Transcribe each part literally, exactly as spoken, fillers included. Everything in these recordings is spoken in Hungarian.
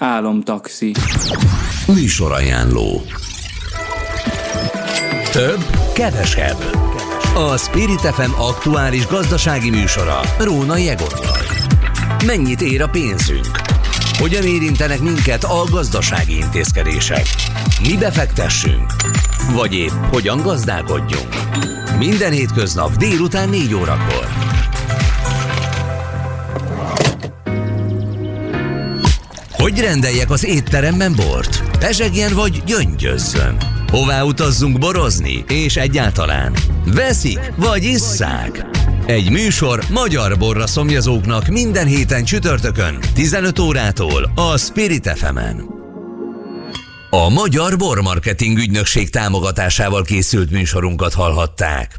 Álomtaxi. Műsorajánló. Több, kevesebb. A Spirit ef em aktuális gazdasági műsora Rónai Egonnal. Mennyit ér a pénzünk? Hogyan érintenek minket a gazdasági intézkedések? Mi befektessünk? Vagy épp hogyan gazdálkodjunk? Minden hétköznap délután négy órakor. Hogy rendeljek az étteremben bort? Pezsegjen vagy gyöngyözzön? Hová utazzunk borozni? És egyáltalán veszik vagy isszák? Egy műsor magyar borra szomjazóknak minden héten csütörtökön tizenöt órától a Spirit ef emen. A Magyar Bormarketing Ügynökség támogatásával készült műsorunkat hallhatták.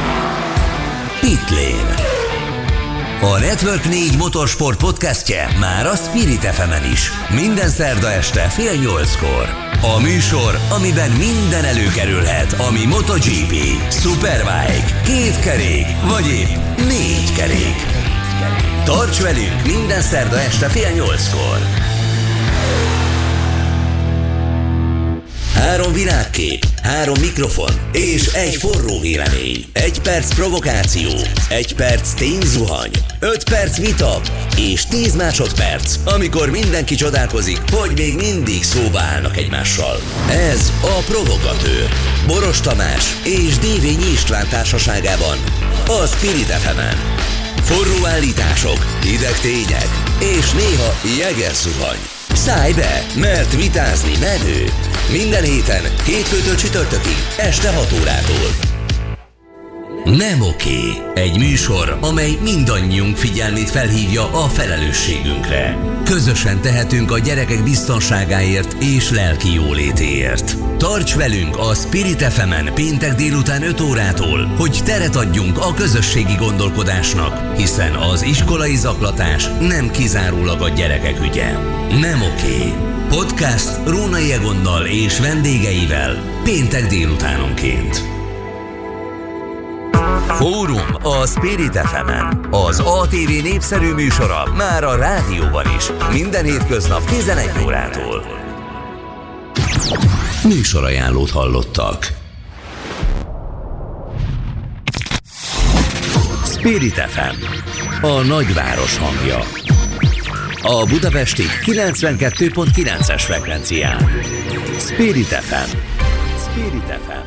Pitlane. A Network négy motorsport podcastje már a Spirit ef emen is. Minden szerda este fél nyolckor. A műsor, amiben minden előkerülhet, ami MotoGP, Superbike, két kerék, vagy épp négy kerék. Tarts velünk minden szerda este fél nyolckor. Három világkép, három mikrofon és egy forró vélemény. Egy perc provokáció, egy perc tényzuhany, öt perc vita és tíz másodperc, amikor mindenki csodálkozik, hogy még mindig szóba állnak egymással. Ez a Provokatőr. Boros Tamás és Dévényi István társaságában a Spirit ef emen. Forró állítások, hideg tények és néha jeges zuhany. Szállj be, mert vitázni menő. Minden héten, hétfőtől csütörtökig, este hat órától. Nem oké. Egy műsor, amely mindannyiunk figyelmét felhívja a felelősségünkre. Közösen tehetünk a gyerekek biztonságáért és lelki jólétéért. Tarts velünk a Spirit ef emen péntek délután öt órától, hogy teret adjunk a közösségi gondolkodásnak, hiszen az iskolai zaklatás nem kizárólag a gyerekek ügye. Nem oké. Podcast Rónai Egonnal és vendégeivel péntek délutánonként. Fórum a Spirit ef emen. Az á té vé népszerű műsora már a rádióban is. Minden hétköznap tizenegy órától. Műsorajánlót hallottak. Spirit ef em. A nagyváros hangja. A budapesti kilencvenkettő pont kilences frekvencián. Spirit ef em. Spirit ef em.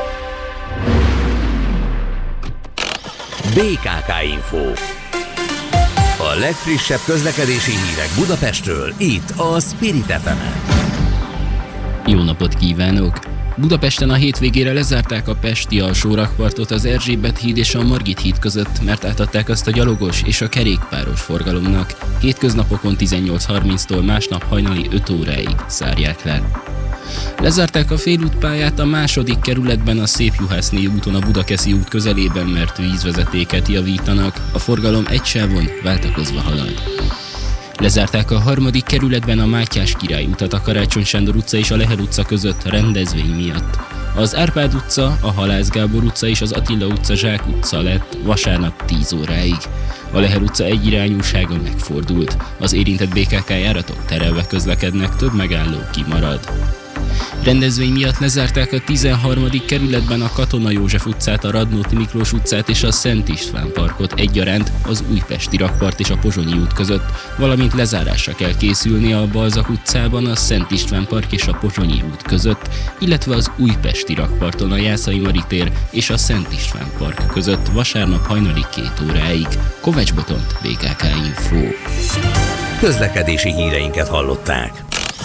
bé ká ká Info. A legfrissebb közlekedési hírek Budapestről, itt a Spirit ef emen. Jó napot kívánok! Budapesten a hétvégére lezárták a pesti alsórakpartot az Erzsébet híd és a Margit híd között, mert átadták azt a gyalogos és a kerékpáros forgalomnak. Hétköznapokon tizennyolc harminctól, másnap hajnali öt óráig zárják le. Lezárták a félútpályát a második kerületben a Szépjuhászné úton a Budakeszi út közelében, mert vízvezetéket javítanak, a forgalom egy sávon váltakozva halad. Lezárták a harmadik kerületben a Mátyás Király utat a Karácsony Sándor utca és a Lehel utca között rendezvény miatt. Az Árpád utca, a Halász Gábor utca és az Attila utca Zsák utca lett vasárnap tíz óráig. A Lehel utca egyirányúsága megfordult. Az érintett bé ká ká járatok terelve közlekednek, több megálló kimarad. Rendezvény miatt lezárták a tizenharmadik kerületben a Katona József utcát, a Radnóti Miklós utcát és a Szent István parkot egyaránt az Újpesti rakpart és a Pozsonyi út között, valamint lezárásra kell készülni a Balzak utcában, a Szent István park és a Pozsonyi út között, illetve az Újpesti rakparton a Jászai Mari tér és a Szent István park között vasárnap hajnali két óráig. Kovács Botont, bé ká ká Info. Közlekedési híreinket hallották.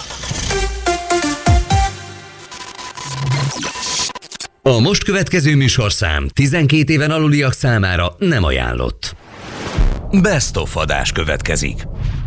A most következő műsorszám tizenkét éven aluliak számára nem ajánlott. Best of adás következik.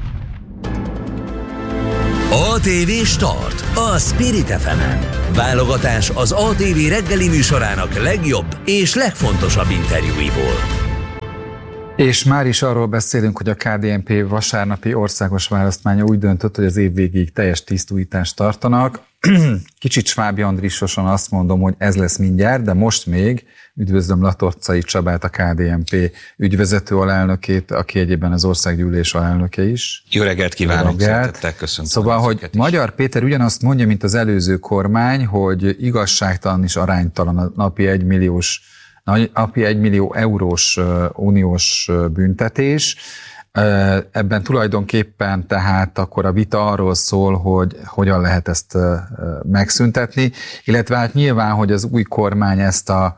á té vé Start a Spirit ef emen. Válogatás az á té vé reggeli műsorának legjobb és legfontosabb interjúiból. És már is arról beszélünk, hogy a ká dé en pé vasárnapi országos választmánya úgy döntött, hogy az év végéig teljes tisztújítást tartanak. Kicsit Svábi Andrisosan azt mondom, hogy ez lesz mindjárt, de most még üdvözlöm Latorcai Csabát, a ká dé en pé ügyvezető alelnökét, aki egyébben az országgyűlés alelnöke is. Jó reggelt kívánok, szeretettel köszöntöm. Szóval, hogy Magyar Péter ugyanazt mondja, mint az előző kormány, hogy igazságtalan és aránytalan a napi egymilliós napi egymillió eurós uniós büntetés. Ebben tulajdonképpen tehát akkor a vita arról szól, hogy hogyan lehet ezt megszüntetni, illetve hát nyilván, hogy az új kormány ezt a,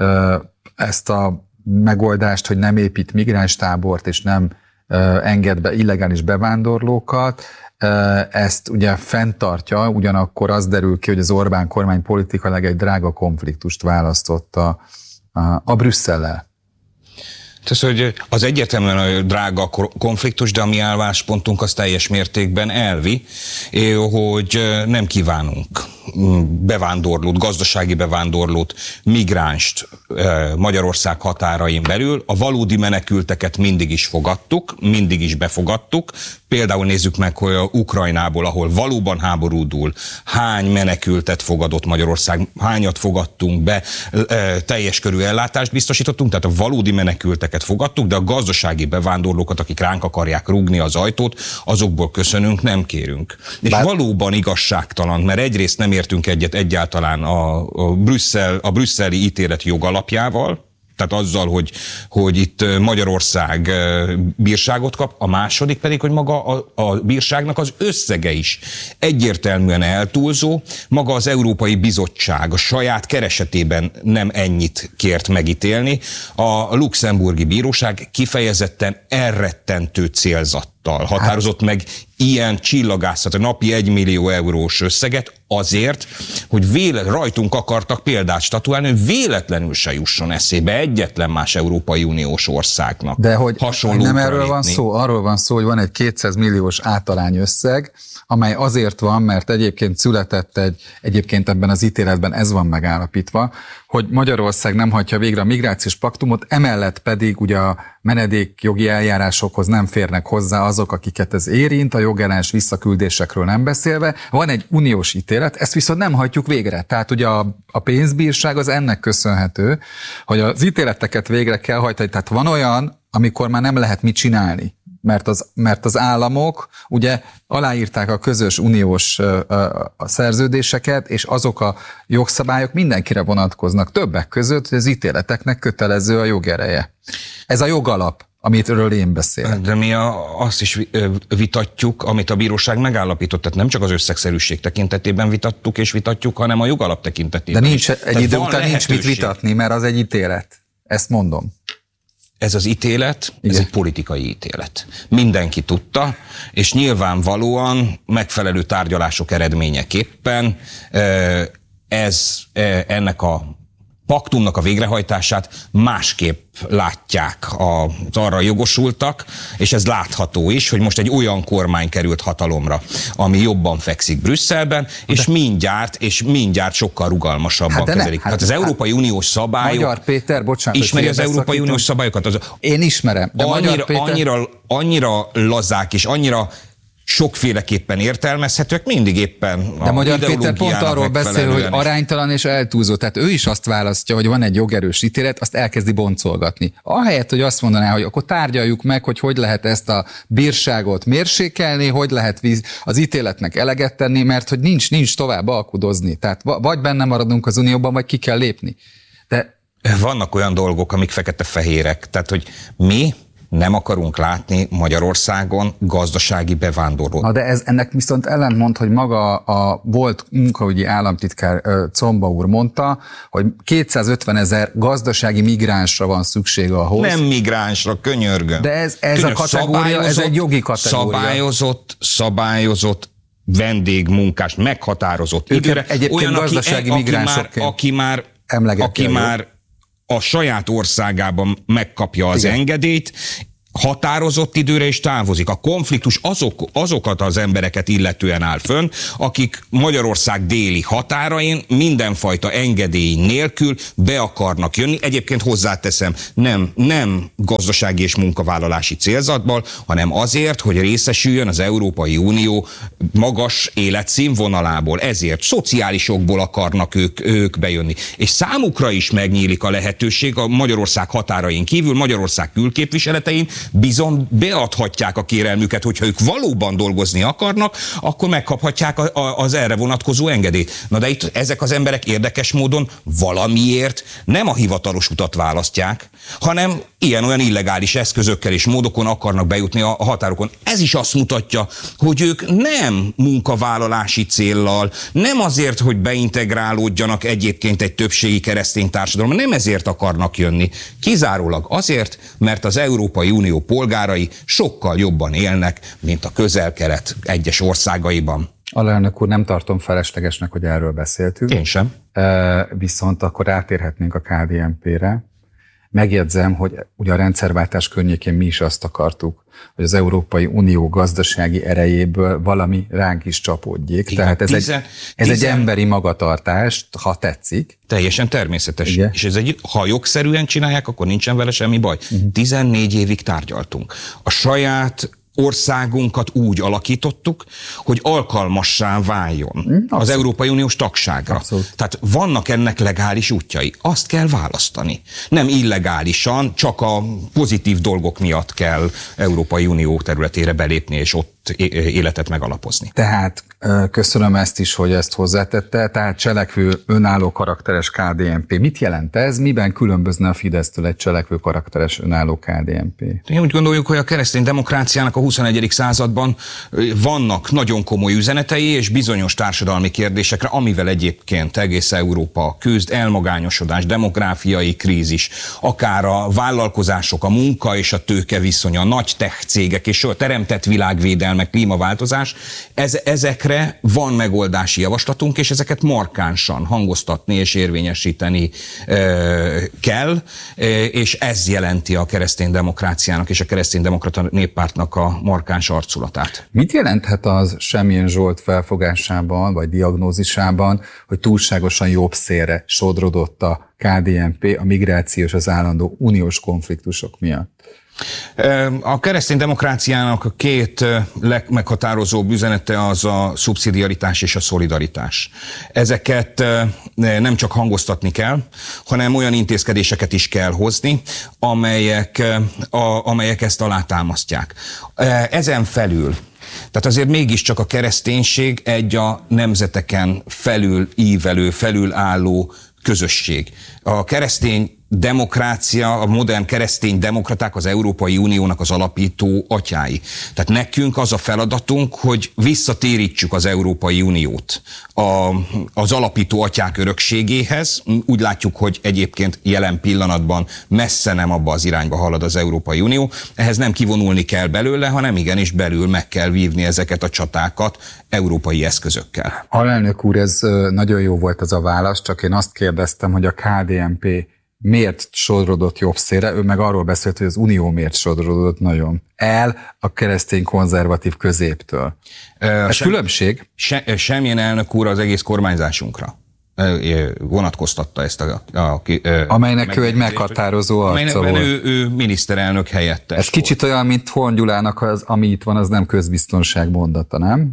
ezt a megoldást, hogy nem épít migránstábort és nem enged be illegális bevándorlókat, ezt ugye fenntartja, ugyanakkor az derül ki, hogy az Orbán kormány politikailag egy drága konfliktust választott a, a, a Brüsszellel. Tehát, hogy az egyértelműen a drága konfliktus, de a mi álláspontunk az teljes mértékben elvi, hogy nem kívánunk bevándorlót, gazdasági bevándorlót, migránst Magyarország határain belül. A valódi menekülteket mindig is fogadtuk, mindig is befogadtuk. Például nézzük meg, hogy a Ukrajnából, ahol valóban háború dúl, hány menekültet fogadott Magyarország, hányat fogadtunk be, teljes körű ellátást biztosítottunk, tehát a valódi menekülteket fogadtuk, de a gazdasági bevándorlókat, akik ránk akarják rúgni az ajtót, azokból köszönünk, nem kérünk. És Bár... valóban igazságtalan, mert egyrészt nem értünk egyet egyáltalán a, a, Brüsszel, a brüsszeli ítélet jogalapjával, tehát azzal, hogy, hogy itt Magyarország bírságot kap, a második pedig, hogy maga a, a bírságnak az összege is egyértelműen eltúlzó, maga az Európai Bizottság a saját keresetében nem ennyit kért megítélni, a luxemburgi bíróság kifejezetten elrettentő célzattal határozott meg ilyen csillagászat, a napi egymillió eurós összeget azért, hogy véle, rajtunk akartak példát statuálni, hogy véletlenül se jusson eszébe egyetlen más Európai Uniós országnak. De hogy nem erről lépni. Van szó, arról van szó, hogy van egy kétszáz milliós általány összeg, amely azért van, mert egyébként született egy, egyébként ebben az ítéletben ez van megállapítva, hogy Magyarország nem hagyja végre a migrációs paktumot, emellett pedig ugye a menedékjogi eljárásokhoz nem férnek hozzá azok, akiket ez érint, a jogellenes visszaküldésekről nem beszélve. Van egy uniós ítélet, ezt viszont nem hagyjuk végre. Tehát ugye a, a pénzbírság az ennek köszönhető, hogy az ítéleteket végre kell hajtani. Tehát van olyan, amikor már nem lehet mit csinálni. Mert az, mert az államok ugye aláírták a közös uniós a szerződéseket, és azok a jogszabályok mindenkire vonatkoznak, többek között, hogy az ítéleteknek kötelező a jogereje. Ez a jogalap, amitről én beszélek. De mi a, azt is vitatjuk, amit a bíróság megállapított, tehát nem csak az összegszerűség tekintetében vitattuk és vitatjuk, hanem a jogalap tekintetében. De nincs, egy idő után nincs mit vitatni, mert az egy ítélet. Ezt mondom. Ez az ítélet, Igen. ez egy politikai ítélet. Mindenki tudta, és nyilvánvalóan megfelelő tárgyalások eredményeképpen ez ennek a paktumnak a végrehajtását másképp látják az arra jogosultak, és ez látható is, hogy most egy olyan kormány került hatalomra, ami jobban fekszik Brüsszelben, és de. mindjárt, és mindjárt sokkal rugalmasabban hát kezelik. Hát, hát az hát, Európai Uniós szabályok... Magyar Péter, bocsánat, ismeri az Európai Uniós szabályokat? Az, én ismerem, de annyira, Magyar Péter... annyira, annyira lazák, és annyira sokféleképpen értelmezhetőek, mindig éppen De Magyar Péter pont arról beszél, hogy aránytalan és eltúlzó. Tehát ő is azt választja, hogy van egy jogerős ítélet, azt elkezdi boncolgatni. Ahelyett, hogy azt mondaná, hogy akkor tárgyaljuk meg, hogy hogy lehet ezt a bírságot mérsékelni, hogy lehet az ítéletnek eleget tenni, mert hogy nincs, nincs tovább alkudozni. Tehát vagy benne maradunk az Unióban, vagy ki kell lépni. De... Vannak olyan dolgok, amik fekete-fehérek. Tehát, hogy mi nem akarunk látni Magyarországon gazdasági bevándorlót. Na de ez ennek viszont ellentmond, hogy maga a volt munkaügyi államtitkár Comba úr mondta, hogy kétszázötvenezer gazdasági migránsra van szüksége ahhoz. Nem migránsra, könyörgöm. De ez, ez Könyör, a kategória, ez egy jogi kategória. Szabályozott, szabályozott vendégmunkás, meghatározott időre. Egyébként olyan, gazdasági aki, migránsokként aki már, aki már a saját országában megkapja az Igen. engedélyt, határozott időre is távozik. A konfliktus azok, azokat az embereket illetően áll fönn, akik Magyarország déli határain mindenfajta engedély nélkül be akarnak jönni. Egyébként hozzáteszem, nem, nem gazdasági és munkavállalási célzatból, hanem azért, hogy részesüljön az Európai Unió magas életszínvonalából. Ezért szociálisokból akarnak ők, ők bejönni. És számukra is megnyílik a lehetőség a Magyarország határain kívül, Magyarország külképviseletein, bizony beadhatják a kérelmüket, hogyha ők valóban dolgozni akarnak, akkor megkaphatják a, a, az erre vonatkozó engedélyt. Na de itt ezek az emberek érdekes módon valamiért nem a hivatalos utat választják, hanem ilyen-olyan illegális eszközökkel és módokon akarnak bejutni a, a határokon. Ez is azt mutatja, hogy ők nem munkavállalási céllal, nem azért, hogy beintegrálódjanak egyébként egy többségi keresztény társadalom, nem ezért akarnak jönni. Kizárólag azért, mert az Európai Unió polgárai sokkal jobban élnek, mint a közel-kelet egyes országaiban. Alelnök úr, nem tartom feleslegesnek, hogy erről beszéltünk. Én sem. E, viszont akkor átérhetnénk a ká dé en pére. Megjegyzem, hogy ugye a rendszerváltás környékén mi is azt akartuk, hogy az Európai Unió gazdasági erejéből valami ránk is csapódjék. Igen, Tehát ez, tizen, egy, ez tizen... egy emberi magatartás, ha tetszik. Teljesen természetes. Igen. És ez egy, ha jogszerűen csinálják, akkor nincsen vele semmi baj. Uh-huh. tizennégy évig tárgyaltunk. A saját országunkat úgy alakítottuk, hogy alkalmassá váljon Abszolút. az Európai Uniós tagságra. Abszolút. Tehát vannak ennek legális útjai. Azt kell választani. Nem illegálisan, csak a pozitív dolgok miatt kell Európai Unió területére belépni, és ott életet megalapozni. Tehát köszönöm ezt is, hogy ezt hozzátette. Tehát cselekvő, önálló karakteres ká dé en pé. Mit jelent ez? Miben különbözne a Fidesztől egy cselekvő karakteres, önálló ká dé en pé? Én úgy gondoljuk, hogy a keresztény demokráciának a huszonegyedik században vannak nagyon komoly üzenetei, és bizonyos társadalmi kérdésekre, amivel egyébként egész Európa küzd, elmagányosodás, demográfiai krízis, akár a vállalkozások, a munka és a tőke viszonya, a nagy tech cégek és a teremtett világvédelem, meg klímaváltozás, ez, ezekre van megoldási javaslatunk, és ezeket markánsan hangoztatni és érvényesíteni e, kell, e, és ez jelenti a keresztény demokráciának és a keresztény demokrata néppártnak a markáns arculatát. Mit jelenthet az Semjén Zsolt felfogásában, vagy diagnózisában, hogy túlságosan jobb szélre sodrodott a ká dé en pé a migráció és az állandó uniós konfliktusok miatt? A keresztény demokráciának a két legmeghatározóbb üzenete az a szubszidiaritás és a szolidaritás. Ezeket nem csak hangoztatni kell, hanem olyan intézkedéseket is kell hozni, amelyek, a, amelyek ezt alátámasztják. Ezen felül, tehát azért mégiscsak a kereszténység egy a nemzeteken felül ívelő, felül álló közösség. A keresztény demokrácia, a modern keresztény demokraták az Európai Uniónak az alapító atyái. Tehát nekünk az a feladatunk, hogy visszatérítsük az Európai Uniót a, az alapító atyák örökségéhez. Úgy látjuk, hogy egyébként jelen pillanatban messze nem abba az irányba halad az Európai Unió. Ehhez nem kivonulni kell belőle, hanem igenis belül meg kell vívni ezeket a csatákat európai eszközökkel. Alelnök úr, ez nagyon jó volt ez a válasz, csak én azt kérdeztem, hogy a ká dé en pé miért sodrodott jobb szélre, ő meg arról beszélt, hogy az Unió miért sodrodott nagyon el a keresztény konzervatív középtől. Ez sem, különbség? Se, semmilyen elnök úr az egész kormányzásunkra vonatkoztatta ezt a... a, a amelynek ő egy meghatározó arca volt. Ő, ő miniszterelnök helyettes. Ez kicsit volt. Olyan, mint Horn Gyulának, az, ami itt van, az nem közbiztonság mondata, nem?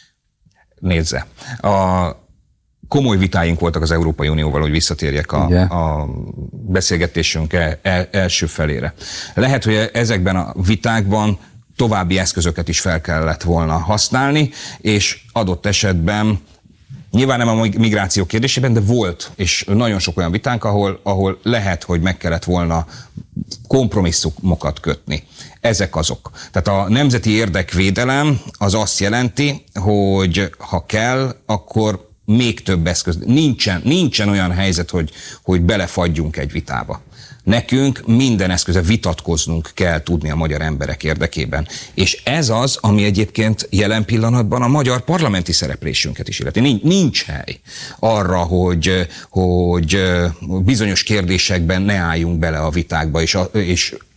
Nézze, a komoly vitáink voltak az Európai Unióval, hogy visszatérjek a, a beszélgetésünk el, el, első felére. Lehet, hogy ezekben a vitákban további eszközöket is fel kellett volna használni, és adott esetben nyilván nem a migráció kérdésében, de volt, és nagyon sok olyan vitánk, ahol, ahol lehet, hogy meg kellett volna kompromisszumokat kötni. Ezek azok. Tehát a nemzeti érdekvédelem az azt jelenti, hogy ha kell, akkor még több eszköz. Nincsen, nincsen olyan helyzet, hogy, hogy belefagyjunk egy vitába. Nekünk minden eszköze vitatkoznunk kell tudni a magyar emberek érdekében. És ez az, ami egyébként jelen pillanatban a magyar parlamenti szereplésünket is illeti. Nincs, nincs hely arra, hogy, hogy bizonyos kérdésekben ne álljunk bele a vitákba, és, a, és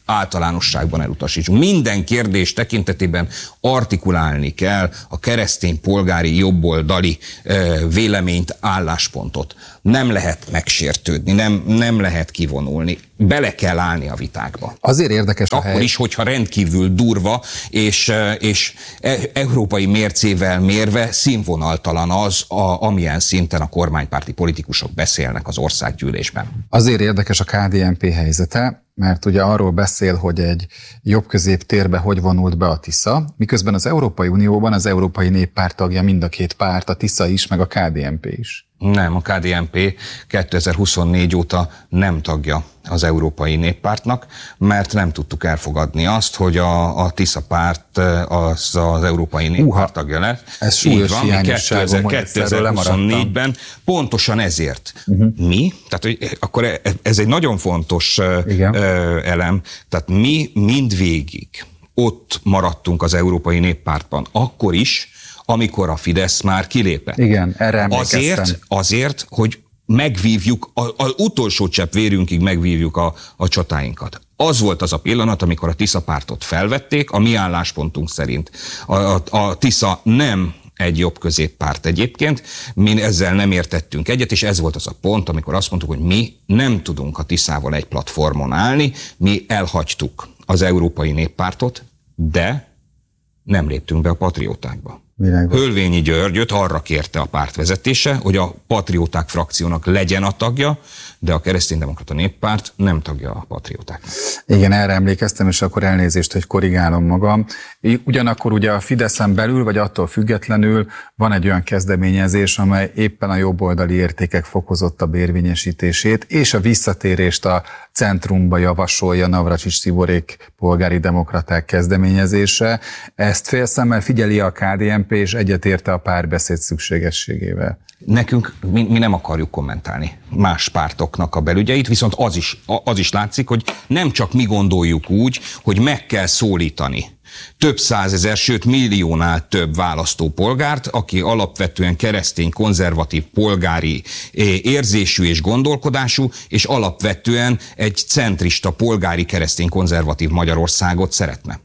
általánosságban elutasítsunk. Minden kérdés tekintetében artikulálni kell a keresztény polgári jobboldali véleményt, álláspontot. Nem lehet megsértődni, nem, nem lehet kivonulni. Bele kell állni a vitákba. Azért érdekes a Akkor hely. is, hogyha rendkívül durva, és, és európai mércével mérve színvonaltalan az, a, amilyen szinten a kormánypárti politikusok beszélnek az országgyűlésben. Azért érdekes a ká dé en pé helyzete, mert ugye arról beszél, hogy egy jobb középtérbe hogy vonult be a Tisza, miközben az Európai Unióban az Európai Néppárt tagja mind a két párt, a Tisza is, meg a ká dé en pé is. Nem, a ká dé en pé kétezer-huszonnégy óta nem tagja az Európai Néppártnak, mert nem tudtuk elfogadni azt, hogy a, a Tisza párt az az Európai Néppárt Uha, tagja lett. Ez súlyos hiányosságom, kétezer-huszonnégyben pontosan ezért. Uh-huh. Mi, tehát hogy akkor ez egy nagyon fontos Igen. elem, tehát mi mindvégig ott maradtunk az Európai Néppártban, akkor is, amikor a Fidesz már kilépett. Igen, erre emlékeztem. Azért, azért, hogy megvívjuk, az utolsó csepp vérünkig megvívjuk a, a csatáinkat. Az volt az a pillanat, amikor a Tisza pártot felvették, a mi álláspontunk szerint. A, a, a Tisza nem egy jobb középpárt egyébként, mi ezzel nem értettünk egyet, és ez volt az a pont, amikor azt mondtuk, hogy mi nem tudunk a Tiszával egy platformon állni, mi elhagytuk az Európai Néppártot, de nem léptünk be a patriótákba. Világos. Hölvényi Györgyöt arra kérte a pártvezetése, hogy a patrióták frakciónak legyen a tagja, de a Kereszténydemokrata Néppárt nem tagja a patriótáknak. Igen, erre emlékeztem, és akkor elnézést, hogy korrigálom magam. Ugyanakkor ugye a Fideszen belül, vagy attól függetlenül van egy olyan kezdeményezés, amely éppen a jobboldali értékek fokozottabb érvényesítését és a visszatérést a centrumba javasolja Navracsics-Tiborék polgári demokraták kezdeményezése. Ezt félszemmel figyeli a ká dé en pé, és egyetérte a párbeszéd szükségességével. Nekünk, mi, mi nem akarjuk kommentálni más pártoknak a belügyeit, viszont az is, az is látszik, hogy nem csak mi gondoljuk úgy, hogy meg kell szólítani több százezer, sőt milliónál több választópolgárt, aki alapvetően keresztény, konzervatív, polgári érzésű és gondolkodású, és alapvetően egy centrista, polgári, keresztény, konzervatív Magyarországot szeretne.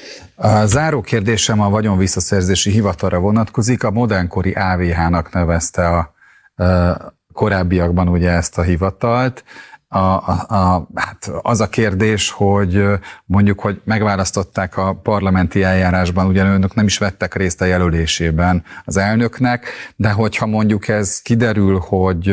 A záró kérdésem a vagyonvisszaszerzési hivatalra vonatkozik. A modernkori á vé há-nak nevezte a, a korábbiakban ugye ezt a hivatalt. A, a, a, hát az a kérdés, hogy mondjuk, hogy megválasztották a parlamenti eljárásban, ugyan önök nem is vettek részt a jelölésében az elnöknek, de hogyha mondjuk ez kiderül, hogy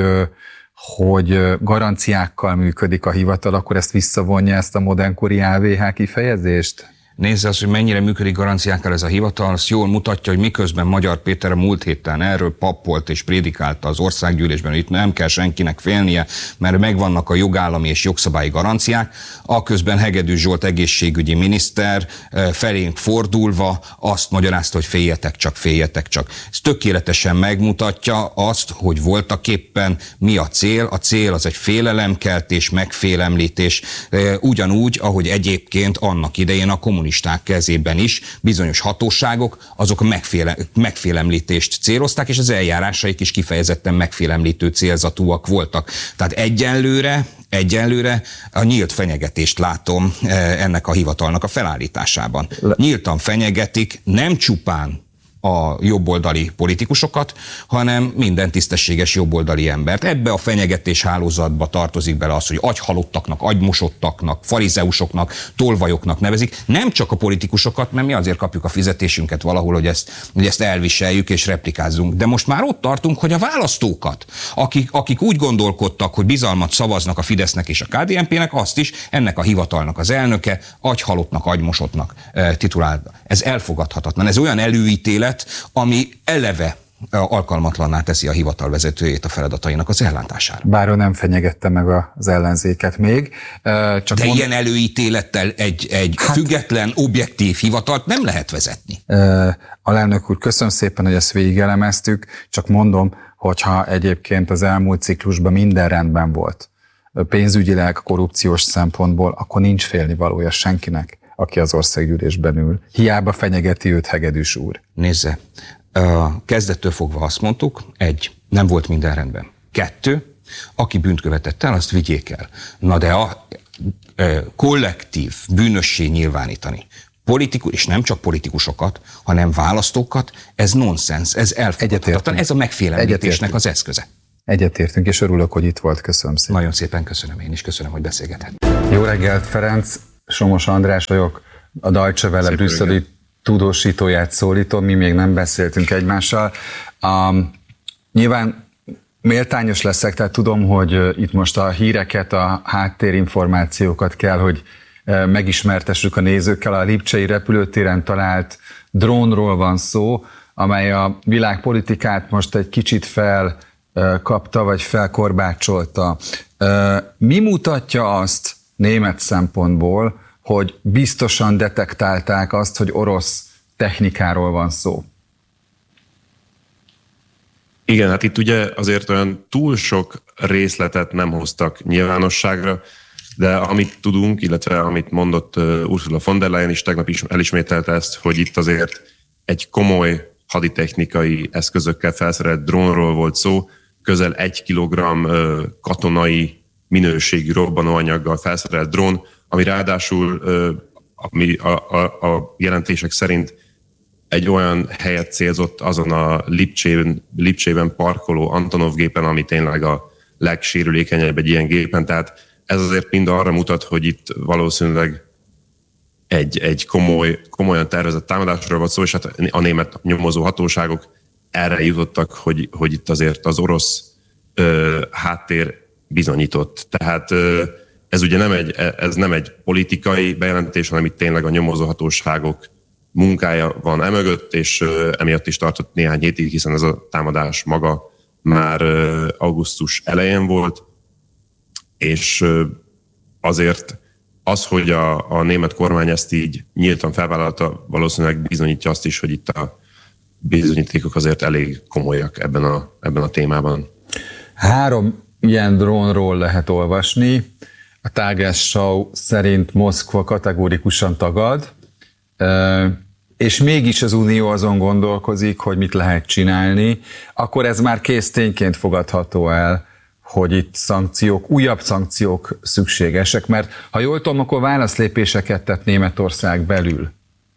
hogy garanciákkal működik a hivatal, akkor ezt visszavonja, ezt a modernkori á vé há kifejezést? Nézze azt, hogy mennyire működik garanciákkal ez a hivatal, azt jól mutatja, hogy miközben Magyar Péter a múlt héten erről pappolt és prédikálta az országgyűlésben, hogy itt nem kell senkinek félnie, mert megvannak a jogállami és jogszabályi garanciák, aközben Hegedűs Zsolt egészségügyi miniszter felénk fordulva azt magyarázta, hogy féljetek csak, féljetek csak. Ez tökéletesen megmutatja azt, hogy voltaképpen mi a cél. A cél az egy félelemkeltés, megfélemlítés, ugyanúgy, ahogy egyébként annak idején a kommunisták kezében is bizonyos hatóságok azok a megféle, megfélemlítést célozták, és az eljárásaik is kifejezetten megfélemlítő célzatúak voltak. Tehát egyenlőre, egyenlőre a nyílt fenyegetést látom ennek a hivatalnak a felállításában. Nyíltan fenyegetik nem csupán a jobboldali politikusokat, hanem minden tisztességes jobboldali embert. Ebbe a fenyegetés hálózatba tartozik bele az, hogy agyhalottaknak, agymosottaknak, farizeusoknak, tolvajoknak nevezik. Nem csak a politikusokat, mert mi azért kapjuk a fizetésünket valahol, hogy ezt, hogy ezt elviseljük és replikázzunk. De most már ott tartunk, hogy a választókat, akik, akik úgy gondolkodtak, hogy bizalmat szavaznak a Fidesznek és a ká dé en pének, azt is ennek a hivatalnak az elnöke agyhalottnak, agymosottnak eh, titulálta. Ez elfogadhatatlan. Ez olyan előítélet, ami eleve alkalmatlanná teszi a hivatal vezetőjét a feladatainak az ellátására. Bár ő nem fenyegette meg az ellenzéket még. Csak De mond... ilyen előítélettel egy, egy hát... független, objektív hivatalt nem lehet vezetni. Alelnök úr, köszönöm szépen, hogy ezt végigelemeztük, csak mondom, hogyha egyébként az elmúlt ciklusban minden rendben volt, pénzügyileg, korrupciós szempontból, akkor nincs félnivalója senkinek, aki az országgyűlésben ül. Hiába fenyegeti őt Hegedűs úr. Nézze, kezdettől fogva azt mondtuk, egy, nem volt minden rendben. Kettő, aki bűnt követett el, azt vigyék el. Na de a, kollektív bűnössé nyilvánítani politikus, és nem csak politikusokat, hanem választókat, ez nonsens, ez elfogadhatatlan, ez a megfélemlítésnek az eszköze. Egyetértünk, és örülök, hogy itt volt. Köszönöm szépen. Nagyon szépen köszönöm, én is köszönöm, hogy beszélgetett. Jó reggelt, Ferenc! Somos András vagyok, a Deutsche Welle brüsszeli tudósítóját szólítom, mi még nem beszéltünk egymással. Um, nyilván méltányos leszek, tehát tudom, hogy itt most a híreket, a háttérinformációkat kell, hogy megismertessük a nézőkkel. A lipcsei repülőtéren talált drónról van szó, amely a világpolitikát most egy kicsit felkapta, vagy felkorbácsolta. Mi mutatja azt német szempontból, hogy biztosan detektálták azt, hogy orosz technikáról van szó? Igen, hát itt ugye azért olyan túl sok részletet nem hoztak nyilvánosságra, de amit tudunk, illetve amit mondott Ursula von der Leyen is tegnap is elismételte ezt, hogy itt azért egy komoly haditechnikai eszközökkel felszerelt drónról volt szó, közel egy kilogramm katonai minőségű robbanóanyaggal felszerelt drón, ami ráadásul ami a, a, a jelentések szerint egy olyan helyet célzott azon a Lipcsében, Lipcsében parkoló Antonov gépen, ami tényleg a legsérülékenyebb egy ilyen gépen, tehát ez azért mind arra mutat, hogy itt valószínűleg egy, egy komoly, komolyan tervezett támadásról volt szó, és hát a német nyomozó hatóságok erre jutottak, hogy, hogy itt azért az orosz ö, háttér bizonyított. Tehát ö, ez ugye nem egy, ez nem egy politikai bejelentés, hanem itt tényleg a nyomozó hatóságok munkája van emögött, és ö, emiatt is tartott néhány hétig, hiszen ez a támadás maga már ö, augusztus elején volt, és azért az, hogy a, a német kormány ezt így nyíltan felvállalta, valószínűleg bizonyítja azt is, hogy itt a bizonyítékok azért elég komolyak ebben a, ebben a témában. Három ilyen drónról lehet olvasni. A Tagesschau szerint Moszkva kategórikusan tagad, és mégis az Unió azon gondolkozik, hogy mit lehet csinálni, akkor ez már kész tényként fogadható el, hogy itt szankciók, újabb szankciók szükségesek, mert ha jól tudom, akkor válaszlépéseket tett Németország belül.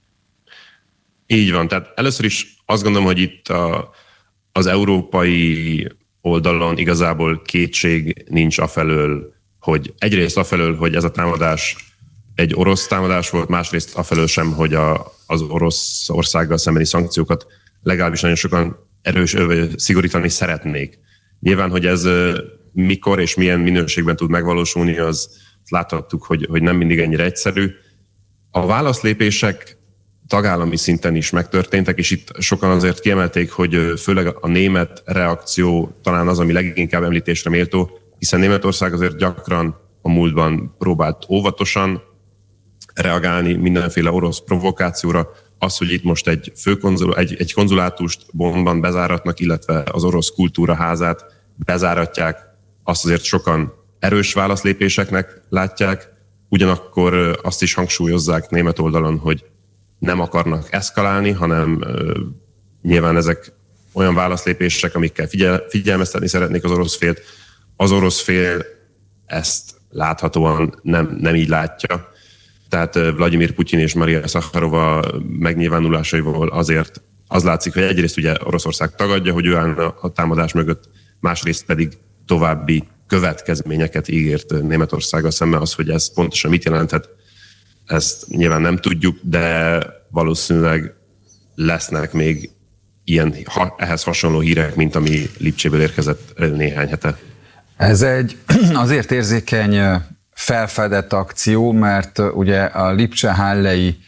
Így van, tehát először is azt gondolom, hogy itt a, az európai oldalon igazából kétség nincs afelől, hogy egyrészt afelől, hogy ez a támadás egy orosz támadás volt, másrészt afelől sem, hogy a, az orosz országgal szembeni szankciókat legalábbis nagyon sokan erős, szigorítani szeretnék. Nyilván, hogy ez mikor és milyen minőségben tud megvalósulni, az láthattuk, hogy, hogy nem mindig ennyire egyszerű. A válaszlépések tagállami szinten is megtörténtek, és itt sokan azért kiemelték, hogy főleg a német reakció talán az, ami leginkább említésre méltó, hiszen Németország azért gyakran a múltban próbált óvatosan reagálni mindenféle orosz provokációra. Az, hogy itt most egy, főkonzul, egy, egy konzulátust Bonnban bezáratnak, illetve az orosz kultúraházát bezáratják, azt azért sokan erős válaszlépéseknek látják, ugyanakkor azt is hangsúlyozzák német oldalon, hogy nem akarnak eszkalálni, hanem uh, nyilván ezek olyan válaszlépések, amikkel figyel, figyelmeztetni szeretnék az orosz félt. Az orosz fél ezt láthatóan nem, nem így látja. Tehát Vladimir Putyin és Maria Szacharova megnyilvánulásaival azért az látszik, hogy egyrészt ugye Oroszország tagadja, hogy ő állna a támadás mögött, másrészt pedig további következményeket ígért Németországgal szemben. Az, hogy ez pontosan mit jelenthet, ezt nyilván nem tudjuk, de valószínűleg lesznek még ilyen ehhez hasonló hírek, mint ami Lipcséből érkezett néhány hete. Ez egy azért érzékeny felfedett akció, mert ugye a Lipcse-Hallei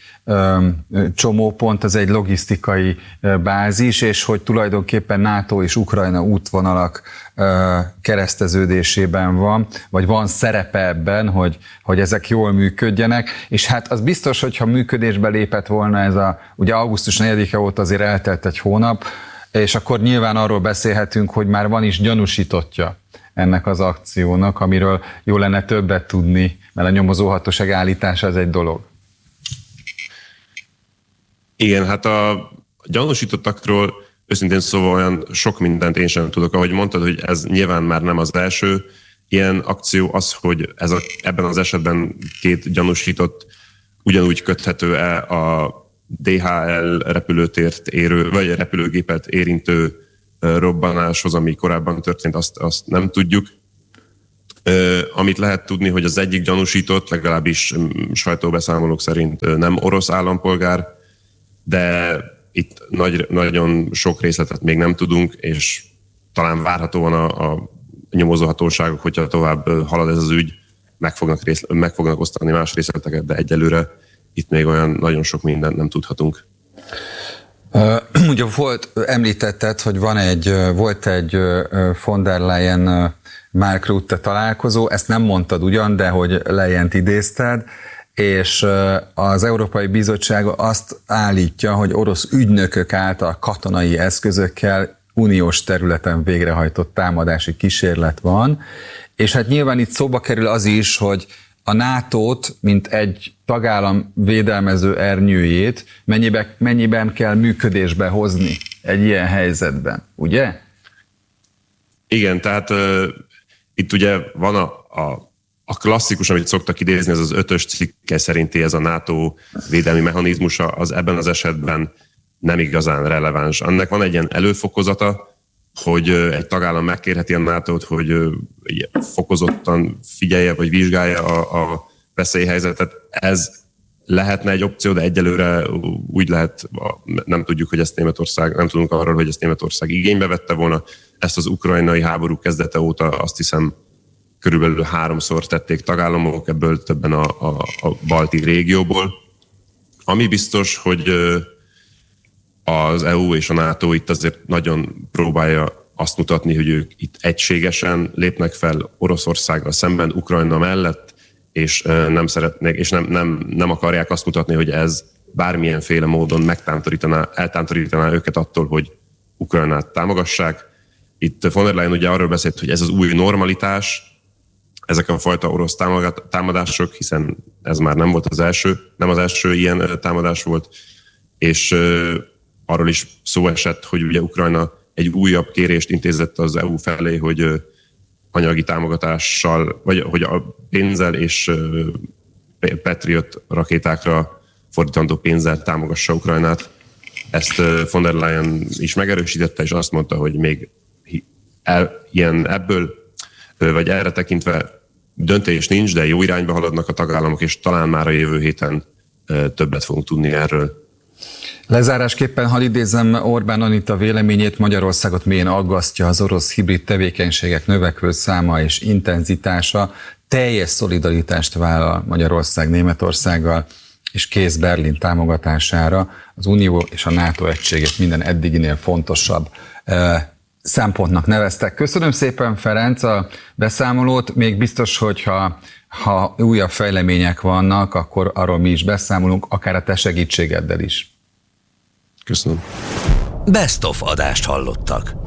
csomópont az egy logisztikai bázis, és hogy tulajdonképpen NATO és Ukrajna útvonalak kereszteződésében van, vagy van szerepe ebben, hogy, hogy ezek jól működjenek, és hát az biztos, hogyha működésbe lépett volna ez a, ugye augusztus negyedike óta azért eltelt egy hónap, és akkor nyilván arról beszélhetünk, hogy már van is gyanúsítottja ennek az akciónak, amiről jó lenne többet tudni, mert a nyomozóhatóság állítása ez egy dolog. Igen, hát a gyanúsítottakról őszintén szóval olyan sok mindent én sem tudok. Ahogy mondtad, hogy ez nyilván már nem az első ilyen akció az, hogy ez a, ebben az esetben két gyanúsított ugyanúgy köthető-e a dé há el repülőtért érő, vagy repülőgépet érintő robbanáshoz, ami korábban történt, azt, azt nem tudjuk. Amit lehet tudni, hogy az egyik gyanúsított, legalábbis sajtóbeszámolók szerint nem orosz állampolgár, de itt nagy, nagyon sok részletet még nem tudunk, és talán várhatóan a, a nyomozóhatóságok, hogyha tovább halad ez az ügy, meg fognak, rész, meg fognak osztani más részleteket, de egyelőre itt még olyan nagyon sok mindent nem tudhatunk. Uh, ugye volt, említetted, hogy van egy, volt egy von der Leyen Mark Rutte találkozó, ezt nem mondtad ugyan, de hogy Leyent idézted, és az Európai Bizottság azt állítja, hogy orosz ügynökök által katonai eszközökkel uniós területen végrehajtott támadási kísérlet van, és hát nyilván itt szóba kerül az is, hogy a nátót, mint egy tagállam védelmező ernyőjét mennyiben, mennyiben kell működésbe hozni egy ilyen helyzetben, ugye? Igen, tehát uh, itt ugye van a, a, a klasszikus, amit szoktak idézni, ez az ötös cikke szerinti ez a NATO védelmi mechanizmusa, az ebben az esetben nem igazán releváns. Annak van egy ilyen előfokozata, hogy egy tagállam megkérheti a nátót, hogy fokozottan figyelje vagy vizsgálja a, a veszélyhelyzetet. Ez lehetne egy opció, de egyelőre úgy lehet, nem tudjuk, hogy ezt Németország, nem tudunk arról, hogy ezt Németország igénybe vette volna. Ezt az ukrajnai háború kezdete óta azt hiszem körülbelül háromszor tették tagállamok, ebből többen a, a, a balti régióból. Ami biztos, hogy az é u és a NATO itt azért nagyon próbálja azt mutatni, hogy ők itt egységesen lépnek fel Oroszországgal szemben, Ukrajna mellett, és nem szeretnék, és nem, nem, nem akarják azt mutatni, hogy ez bármilyenféle módon megtántorítaná, eltántorítaná őket attól, hogy Ukrajnát támogassák. Itt von der Leyen ugye arról beszélt, hogy ez az új normalitás, ezek a fajta orosz támadások, hiszen ez már nem volt az első, nem az első ilyen támadás volt, és arról is szó esett, hogy ugye Ukrajna egy újabb kérést intézett az é u felé, hogy anyagi támogatással, vagy hogy a pénzzel és Patriot rakétákra fordítandó pénzzel támogassa Ukrajnát. Ezt von der Leyen is megerősítette, és azt mondta, hogy még el, ilyen ebből, vagy erre tekintve döntés nincs, de jó irányba haladnak a tagállamok, és talán már a jövő héten többet fogunk tudni erről. Lezárásképpen hadd idézzem Orbán Anita véleményét, Magyarországot mélyen aggasztja az orosz hibrid tevékenységek növekvő száma és intenzitása, teljes szolidaritást vállal Magyarország Németországgal, és kész Berlin támogatására, az Unió és a NATO egységét minden eddiginél fontosabb eh, szempontnak neveztek. Köszönöm szépen, Ferenc, a beszámolót, még biztos, hogyha ha újabb fejlemények vannak, akkor arról mi is beszámolunk, akár a te segítségeddel is. Köszönöm. Best of adást hallottak.